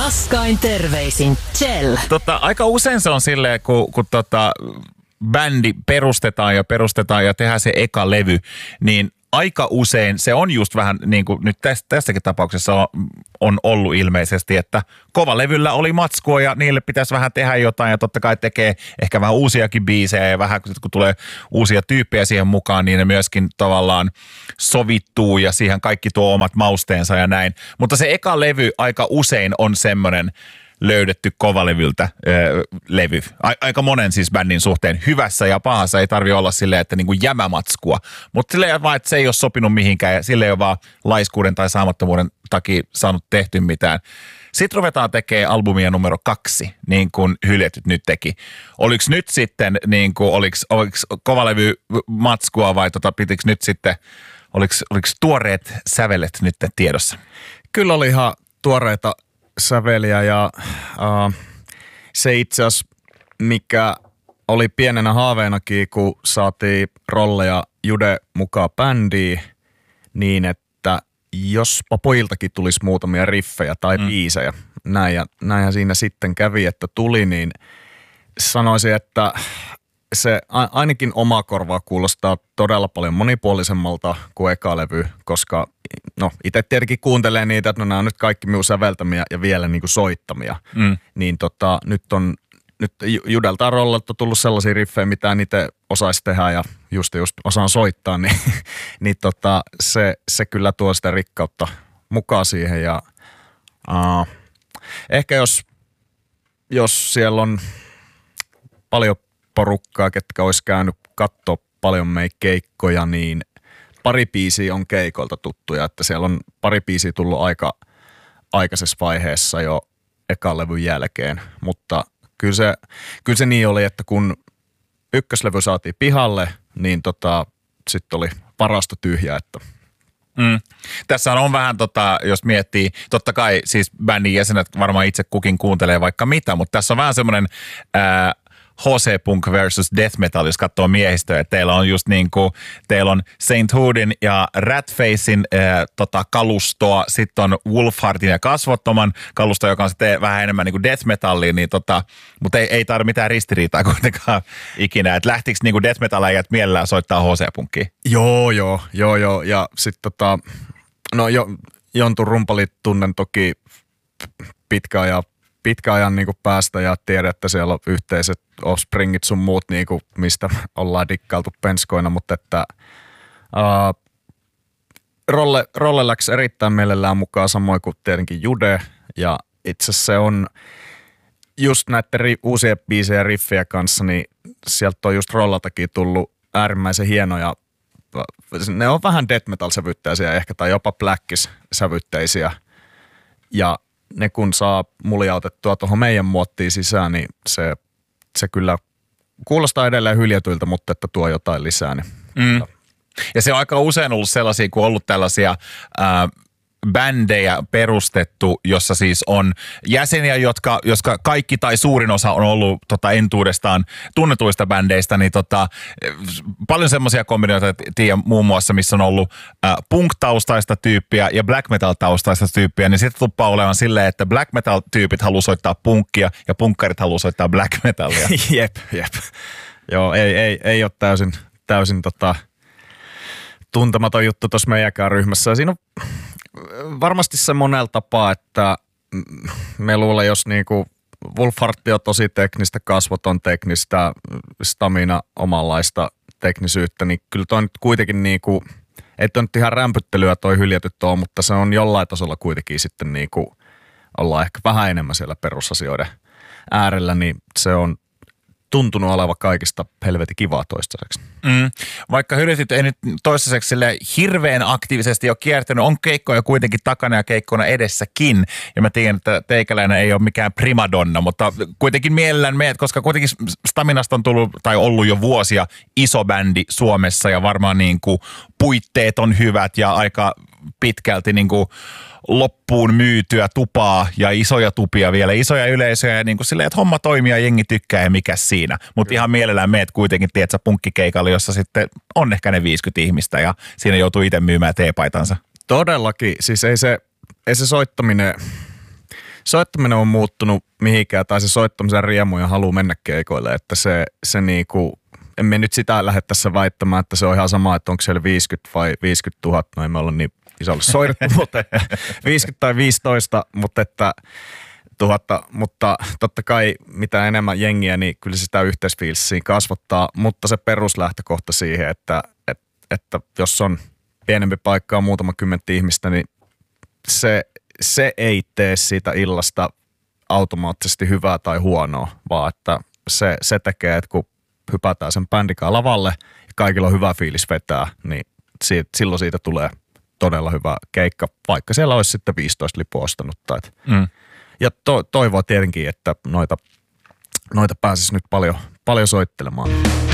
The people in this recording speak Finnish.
Raskain terveisin Kjell. Aika usein se on silleen, kun bändi perustetaan ja tehdään se eka levy, niin aika usein se on just vähän niin kuin nyt tässäkin tapauksessa on ollut ilmeisesti, että kovalevyllä oli matskua ja niille pitäisi vähän tehdä jotain ja totta kai tekee ehkä vähän uusiakin biisejä ja vähän kun tulee uusia tyyppejä siihen mukaan, niin ne myöskin tavallaan sovittuu ja siihen kaikki tuo omat mausteensa ja näin. Mutta se eka levy aika usein on semmoinen löydetty kovalevyltä levy. Aika monen siis bändin suhteen. Hyvässä ja pahassa ei tarvitse olla silleen, että niinku jämämatskua. Mutta silleen vaan, että se ei ole sopinut mihinkään ja sille ei ole vaan laiskuuden tai saamattomuuden takia saanut tehty mitään. Sitten ruvetaan tekemään albumia numero 2, niin kuin Hyljetyt nyt teki. Oliko nyt sitten, niin kuin, oliko kovalevy matskua vai pitikö nyt sitten, oliko tuoreet sävelet nyt tiedossa? Kyllä oli ihan tuoreita säveliä ja se itse asiassa, mikä oli pienenä haaveenakin, kun saatiin Rolle ja Jude mukaan bändiin, niin että jospa pojiltakin tulisi muutamia riffejä tai biisejä, näinhän siinä sitten kävi, että tuli, niin sanoisin, että se ainakin oma korvaa kuulostaa todella paljon monipuolisemmalta kuin eka levy, koska itse tietenkin kuuntelee niitä, että nämä on nyt kaikki minun säveltämiä ja vielä niin kuin soittamia. Niin nyt Judelta ja Rollelta on tullut sellaisia riffejä, mitä niitä osaisi tehdä ja just osaan soittaa, niin se kyllä tuo sitä rikkautta mukaan siihen. Ja ehkä jos siellä on paljon porukkaa, ketkä olisi käynyt katsoa paljon meidän keikkoja, niin pari biisiä on keikolta tuttuja, että siellä on pari biisiä tullut aika aikaisessa vaiheessa jo ekan levyn jälkeen, mutta kyllä se niin oli, että kun ykköslevy saatiin pihalle, niin sitten oli varasto tyhjä, että Tässä on vähän, jos miettii, totta kai siis bändin jäsenet varmaan itse kukin kuuntelee vaikka mitä, mutta tässä on vähän semmoinen HC-punk versus death metal, jos katsoo miehistöä, että teillä on just niin kuin, teillä on Saint Hoodin ja Ratfacein kalustoa, sitten on Wolfheartin ja Kasvottoman kalusto, joka on sitten vähän enemmän niin kuin death metallia, niin mutta ei tarvitse mitään ristiriitaa kuitenkaan ikinä, että lähtikö niin kuin death metal-äijät mielellään soittaa HC-punkkiin? Joo, ja sitten Jontun rumpalit tunnen toki pitkä ajan niin kuin päästä ja tiedän, että siellä on yhteiset Offspringit sun muut, niin kuin, mistä ollaan dikkailtu penskoina, mutta että Rolle läksi erittäin mielellään mukaan, samoin kuin tietenkin Jude, ja itse asiassa se on just näiden uusien biisejä ja riffejä kanssa, niin sieltä on just Rollatakin tullut äärimmäisen hienoja, ne on vähän death metal-sävytteisiä ehkä, tai jopa blackis-sävytteisiä, ja ne kun saa muljautettua tuohon meidän muottiin sisään, niin se kyllä kuulostaa edelleen hyljetyiltä, mutta että tuo jotain lisää. Niin. Ja se on aika usein ollut sellaisia, kun on ollut tällaisia bändejä perustettu, jossa siis on jäseniä, jotka kaikki tai suurin osa on ollut entuudestaan tunnetuista bändeistä, niin paljon semmoisia kombinoita, tiedän muun muassa, missä on ollut punk-taustaista tyyppiä ja black metal-taustaista tyyppiä, niin sitten tuppaa olemaan silleen, että black metal-tyypit haluaa soittaa punkkia ja punkkarit haluaa soittaa black metalia. Jep. Joo, ei ole täysin tuntematon juttu tuossa meidänkään ryhmässä. Ja siinä on varmasti se monella tapaa, että me luulen, jos niinku Wolfheart on tosi teknistä, kasvot on teknistä, stamina omanlaista teknisyyttä, niin kyllä toi nyt kuitenkin niinku, ei toi nyt ihan rämpyttelyä toi Hyljetyt on, mutta se on jollain tasolla kuitenkin sitten niinku, ollaan ehkä vähän enemmän siellä perusasioiden äärellä, niin se on tuntunut oleva kaikista helvetin kivaa toistaiseksi. Vaikka Hyljetyt ei nyt toistaiseksi hirveän aktiivisesti ole kiertänyt, on keikkoja kuitenkin takana ja keikkona edessäkin. Ja mä tiedän, että teikäläinen ei ole mikään primadonna, mutta kuitenkin mielellään meidät, koska kuitenkin Staminasta on tullut tai ollut jo vuosia iso bändi Suomessa ja varmaan niin kuin puitteet on hyvät ja aika pitkälti niin kuin loppuun myytyä tupaa ja isoja tupia vielä, isoja yleisöjä ja niin kuin silleen, että homma toimii ja jengi tykkää ja mikä siinä. Mutta ihan mielellään meet kuitenkin, tiedätkö, punkkikeikalle, jossa sitten on ehkä ne 50 ihmistä ja siinä joutuu itse myymään teepaitansa. Todellakin, siis ei se soittaminen, soittaminen on muuttunut mihinkään, tai se soittamisen riemu ja halu mennä keikoille, että se niinku, emme nyt sitä lähde tässä väittämään, että se on ihan sama, että onko siellä 50 vai 50 000, no emme olla niin isolle soitettu, mutta 50 tai 15, mutta että 1000, mutta totta kai mitä enemmän jengiä, niin kyllä sitä yhteisfiilissä kasvattaa, mutta se peruslähtökohta siihen, että jos on pienempi paikka, on muutama 10 ihmistä, niin se ei tee siitä illasta automaattisesti hyvää tai huonoa, vaan että se tekee, että kun hypätään sen bändikaan lavalle ja kaikilla on hyvä fiilis vetää, niin silloin siitä tulee todella hyvä keikka, vaikka siellä olisi sitten 15 lipua ostanut. Ja toivoo tietenkin, että noita pääsisi nyt paljon soittelemaan.